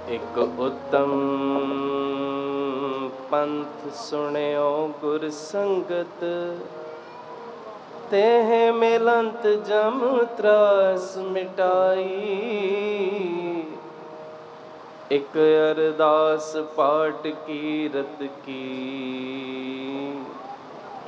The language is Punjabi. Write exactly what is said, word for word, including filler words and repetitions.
ਇੱਕ ਉੱਤਮ ਪੰਥ ਸੁਣਿਓ ਗੁਰ ਸੰਗਤ, ਤੇਹ ਮਿਲੰਤ ਜਮ ਤਰਾਸ ਮਿਟਾਈ। ਇੱਕ ਅਰਦਾਸ ਪਾਠ ਕੀਰਤ ਕੀ,